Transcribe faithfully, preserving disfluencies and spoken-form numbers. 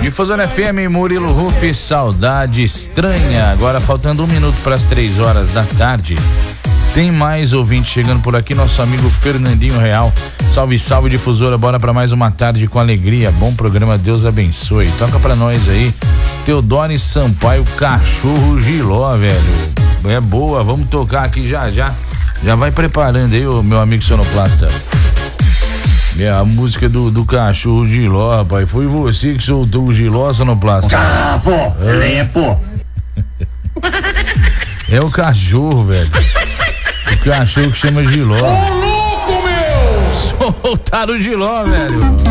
Difusora F M, Murilo Rufi, Saudade Estranha. Agora faltando um minuto para as três horas da tarde. Tem mais ouvinte chegando por aqui, nosso amigo Fernandinho Real. Salve, salve, Difusora, bora para mais uma tarde com alegria. Bom programa, Deus abençoe. Toca pra nós aí, Teodoro Sampaio, Cachorro Giló, velho. É boa, vamos tocar aqui já, já. Já vai preparando aí, o meu amigo sonoplasta. É a música do, do Cachorro Giló, rapaz. Foi você que soltou o Giló, sonoplasta. Cavo, lepo. É o cachorro, velho. O cachorro que chama Giló. Ô, louco, meu! Soltaram o Giló, velho.